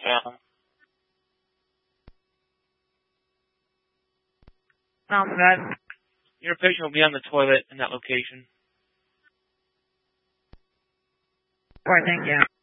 channel. Sounds good. Your patient will be on the toilet in that location. All right, thank you.